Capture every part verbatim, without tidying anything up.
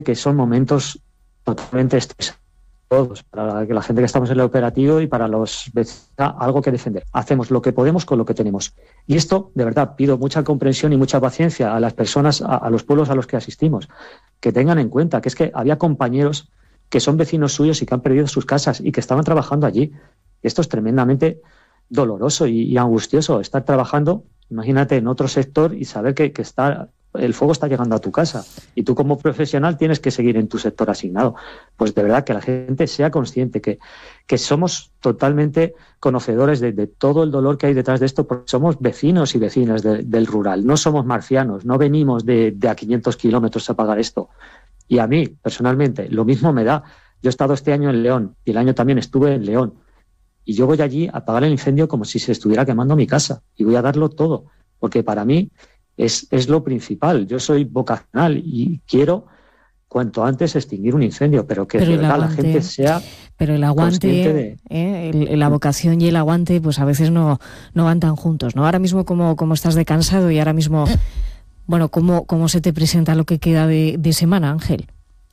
que son momentos totalmente estresantes todos, para la gente que estamos en el operativo y para los vecinos, algo que defender. Hacemos lo que podemos con lo que tenemos. Y esto, de verdad, pido mucha comprensión y mucha paciencia a las personas, a, a los pueblos a los que asistimos, que tengan en cuenta que es que había compañeros que son vecinos suyos y que han perdido sus casas y que estaban trabajando allí. Esto es tremendamente doloroso y, y angustioso, estar trabajando, imagínate, en otro sector y saber que, que está... el fuego está llegando a tu casa y tú como profesional tienes que seguir en tu sector asignado. Pues de verdad que la gente sea consciente que, que somos totalmente conocedores de, de todo el dolor que hay detrás de esto, porque somos vecinos y vecinas de, del rural, no somos marcianos, no venimos de, de a quinientos kilómetros a pagar esto. Y a mí, personalmente, lo mismo me da. Yo he estado este año en León y el año también estuve en León y yo voy allí a apagar el incendio como si se estuviera quemando mi casa y voy a darlo todo, porque para mí Es, es lo principal. Yo soy vocacional y quiero cuanto antes extinguir un incendio, pero que pero de verdad aguante, la gente sea pero el aguante, de... eh, el, la vocación y el aguante, pues a veces no, no van tan juntos, ¿no? Ahora mismo como, como estás de cansado y ahora mismo, bueno, ¿cómo, cómo se te presenta lo que queda de, de semana, Ángel?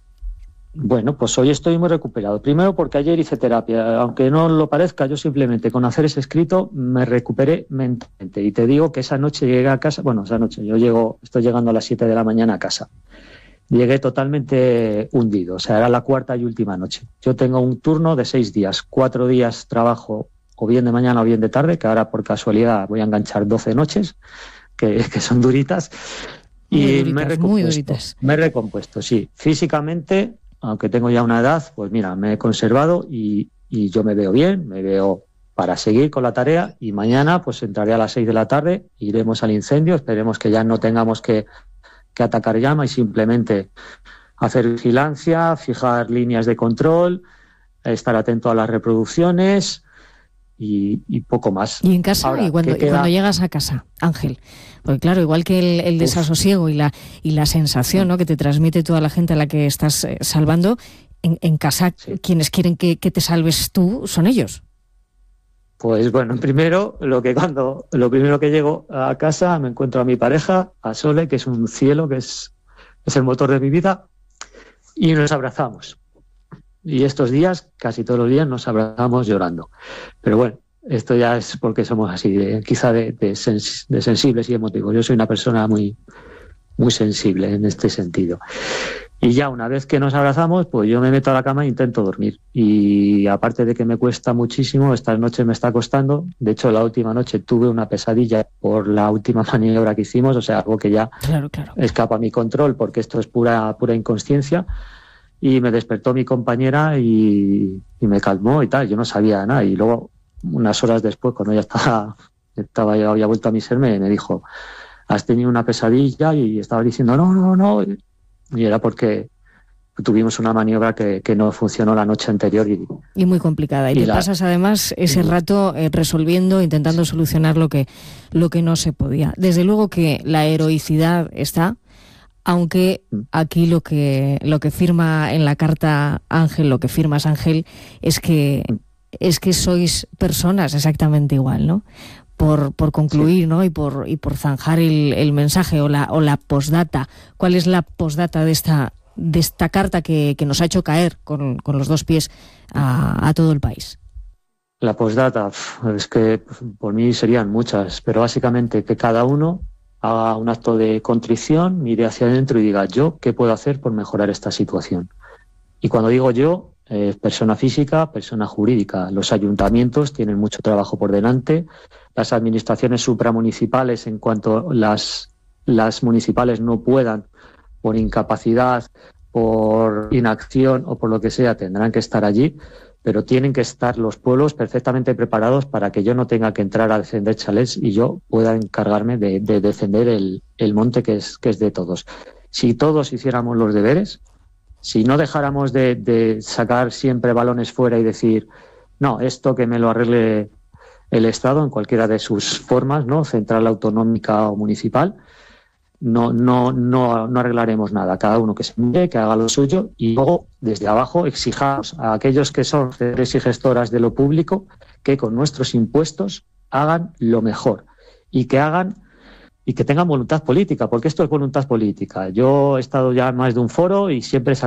Bueno, pues hoy estoy muy recuperado. Primero porque ayer hice terapia. Aunque no lo parezca, yo simplemente con hacer ese escrito me recuperé mentalmente. Y te digo que esa noche llegué a casa, bueno, esa noche yo llego, estoy llegando a las siete de la mañana a casa. Llegué totalmente hundido, o sea, era la cuarta y última noche. Yo tengo un turno de seis días, cuatro días trabajo o bien de mañana o bien de tarde, que ahora por casualidad voy a enganchar doce noches, que, que son duritas. Muy y duritas, me he recompuesto, muy duritas. Me he recompuesto, sí. Físicamente, aunque tengo ya una edad, pues mira, me he conservado y, y yo me veo bien, me veo para seguir con la tarea y mañana pues entraré a las seis de la tarde, iremos al incendio, esperemos que ya no tengamos que, que atacar llama y simplemente hacer vigilancia, fijar líneas de control, estar atento a las reproducciones y, y poco más. Y en casa, Ahora, y, cuando, queda... y cuando llegas a casa, Ángel, porque claro, igual que el, el desasosiego y la, y la sensación, ¿no?, que te transmite toda la gente a la que estás eh, salvando, en, en casa, sí. Quienes quieren que, que te salves tú son ellos. Pues bueno, primero, lo que cuando lo primero que llego a casa me encuentro a mi pareja, a Sole, que es un cielo, que es, es el motor de mi vida, y nos abrazamos. Y estos días, casi todos los días, nos abrazamos llorando. Pero bueno, esto ya es porque somos así, de, quizá de, de, sens, de sensibles y emotivos. Yo soy una persona muy, muy sensible en este sentido. Y ya una vez que nos abrazamos, pues yo me meto a la cama e intento dormir. Y aparte de que me cuesta muchísimo, esta noche me está costando. De hecho, la última noche tuve una pesadilla por la última maniobra que hicimos, o sea, algo que ya claro, claro. escapa a mi control, porque esto es pura, pura inconsciencia. Y me despertó mi compañera y, y me calmó y tal. Yo no sabía nada. Y luego, unas horas después, cuando ya estaba, estaba ya había vuelto a mi ser, me, me dijo, has tenido una pesadilla, y estaba diciendo, no, no, no. Y era porque tuvimos una maniobra que, que no funcionó la noche anterior. Y, y muy complicada. Y, y te la... pasas además ese rato eh, resolviendo, intentando solucionar lo que, lo que no se podía. Desde luego que la heroicidad está, aunque aquí lo que, lo que firma en la carta Ángel, lo que firmas Ángel, es que, es que sois personas exactamente igual, ¿no? Por, por concluir, sí. ¿no? Y por, y por zanjar el, el mensaje o la, o la postdata. ¿Cuál es la postdata de esta, de esta carta que, que nos ha hecho caer con, con los dos pies a, a todo el país? La postdata, es que por mí serían muchas, pero básicamente que cada uno haga un acto de contrición, mire hacia adentro y diga, ¿yo qué puedo hacer por mejorar esta situación? Y cuando digo yo, eh, persona física, persona jurídica. Los ayuntamientos tienen mucho trabajo por delante, las administraciones supramunicipales, en cuanto las, las municipales no puedan, por incapacidad, por inacción o por lo que sea, tendrán que estar allí, pero tienen que estar los pueblos perfectamente preparados para que yo no tenga que entrar a defender chalets y yo pueda encargarme de, de defender el, el monte que es, que es de todos. Si todos hiciéramos los deberes, si no dejáramos de, de sacar siempre balones fuera y decir, no, esto que me lo arregle el Estado en cualquiera de sus formas, ¿no?, central, autonómica o municipal, no, no, no, no arreglaremos nada. Cada uno que se mire, que haga lo suyo, y luego desde abajo exijamos a aquellos que son gestores y gestoras de lo público que con nuestros impuestos hagan lo mejor y que hagan y que tengan voluntad política, porque esto es voluntad política. Yo he estado ya en más de un foro y siempre he